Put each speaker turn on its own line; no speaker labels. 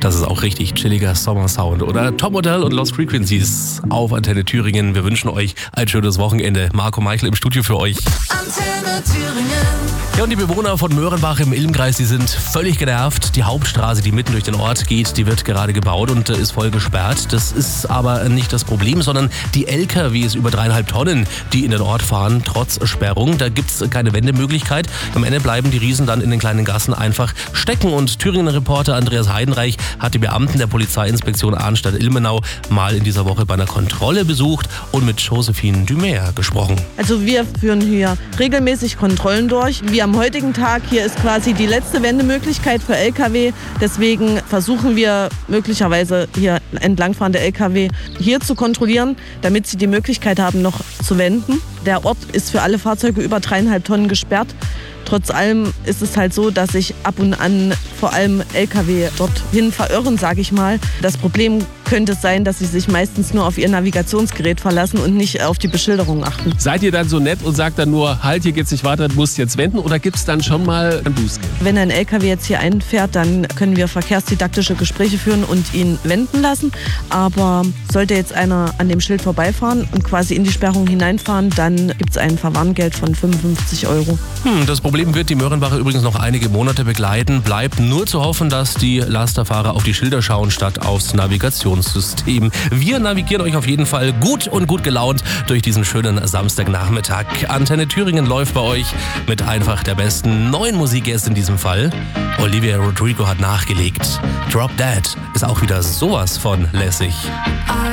Das ist auch richtig chilliger Sommersound. Oder Topmodel und Lost Frequencies auf Antenne Thüringen. Wir wünschen euch ein schönes Wochenende. Marco Meichel im Studio für euch.
Antenne Thüringen.
Ja, und die Bewohner von Möhrenbach im Ilmkreis, die sind völlig genervt. Die Hauptstraße, die mitten durch den Ort geht, die wird gerade gebaut und ist voll gesperrt. Das ist aber nicht das Problem, sondern die LKWs über 3,5 Tonnen, die in den Ort fahren, trotz Sperrung. Da gibt's keine Wendemöglichkeit. Am Ende bleiben die Riesen dann in den kleinen Gassen einfach stecken. Und Thüringer Reporter Andreas Heidenreich hat die Beamten der Polizeiinspektion Arnstadt-Ilmenau mal in dieser Woche bei einer Kontrolle besucht und mit Josephine Dumer gesprochen.
Also wir führen hier regelmäßig Kontrollen durch. Wie am heutigen Tag, hier ist quasi die letzte Wendemöglichkeit für LKW. Deswegen versuchen wir möglicherweise hier entlangfahrende LKW hier zu kontrollieren, damit sie die Möglichkeit haben, noch zu wenden. Der Ort ist für alle Fahrzeuge über 3,5 Tonnen gesperrt. Trotz allem ist es halt so, dass sich ab und an vor allem LKW dorthin verirren, sage ich mal. Das Problem könnte es sein, dass sie sich meistens nur auf ihr Navigationsgerät verlassen und nicht auf die Beschilderung achten.
Seid ihr dann so nett und sagt dann nur, halt, hier geht's nicht weiter, du musst jetzt wenden, oder gibt es dann schon mal ein Bußgeld?
Wenn ein LKW jetzt hier einfährt, dann können wir verkehrsdidaktische Gespräche führen und ihn wenden lassen. Aber sollte jetzt einer an dem Schild vorbeifahren und quasi in die Sperrung hineinfahren, dann gibt es ein Verwarngeld von 55 €.
Das Problem wird die Möhrenbacher übrigens noch einige Monate begleiten. Bleibt nur zu hoffen, dass die Lasterfahrer auf die Schilder schauen, statt aufs Navigationssystem. Wir navigieren euch auf jeden Fall gut und gut gelaunt durch diesen schönen Samstagnachmittag. Antenne Thüringen läuft bei euch mit einfach der besten neuen Musik erst in diesem Fall. Olivia Rodrigo hat nachgelegt. Drop Dead ist auch wieder sowas von lässig.